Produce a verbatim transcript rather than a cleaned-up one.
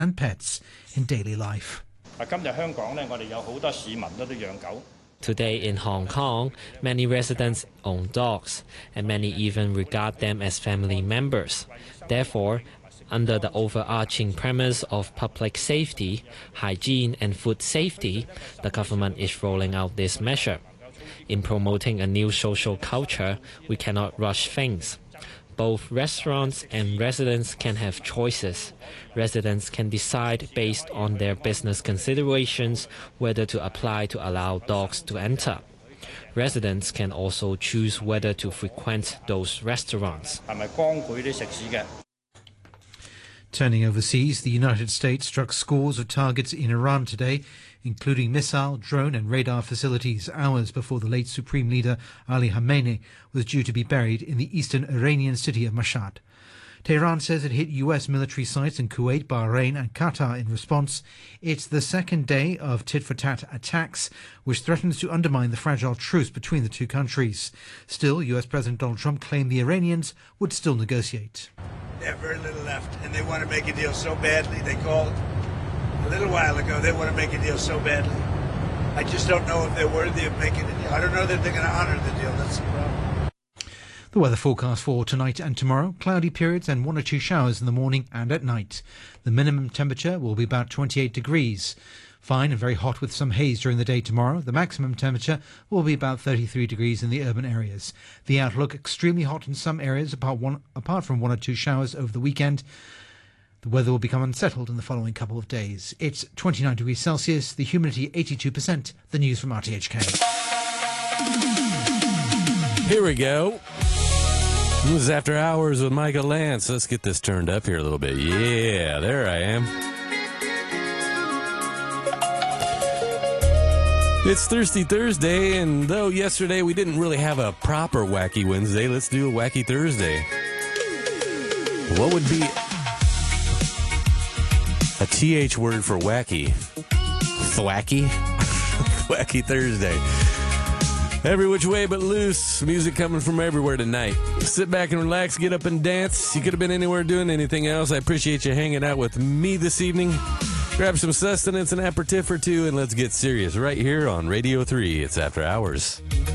and pets in daily life. Today in Hong Kong, many residents own dogs, and many even regard them as family members. Therefore, under the overarching premise of public safety, hygiene and food safety, the government is rolling out this measure. In promoting a new social culture, we cannot rush things. Both restaurants and residents can have choices. Residents can decide based on their business considerations whether to apply to allow dogs to enter. Residents can also choose whether to frequent those restaurants. Turning overseas, the United States struck scores of targets in Iran today, including missile, drone and radar facilities, hours before the late Supreme Leader Ali Khamenei was due to be buried in the eastern Iranian city of Mashhad. Tehran says it hit U S military sites in Kuwait, Bahrain and Qatar in response. It's the second day of tit-for-tat attacks, which threatens to undermine the fragile truce between the two countries. Still, U S President Donald Trump claimed the Iranians would still negotiate. They have very little left, and they want to make a deal so badly. They called a little while ago. They want to make a deal so badly. I just don't know if they're worthy of making a deal. I don't know that they're going to honor the deal. That's the problem. The weather forecast for tonight and tomorrow: cloudy periods and one or two showers in the morning and at night. The minimum temperature will be about twenty-eight degrees. Fine and very hot with some haze during the day tomorrow. The maximum temperature will be about thirty-three degrees in the urban areas. The outlook: extremely hot in some areas, apart, one, apart from one or two showers over the weekend. The weather will become unsettled in the following couple of days. It's twenty-nine degrees Celsius, the humidity eighty-two percent. The news from R T H K. Here we go. This is After Hours with Michael Lance. Let's get this turned up here a little bit. Yeah, there I am. It's Thirsty Thursday, and though yesterday we didn't really have a proper Wacky Wednesday, let's do a Wacky Thursday. What would be a T H word for wacky? Thwacky? Wacky Thursday. Every which way but loose. Music coming from everywhere tonight. Sit back and relax, get up and dance. You could have been anywhere doing anything else. I appreciate you hanging out with me this evening. Grab some sustenance, an aperitif or two, and let's get serious right here on Radio three. It's After Hours.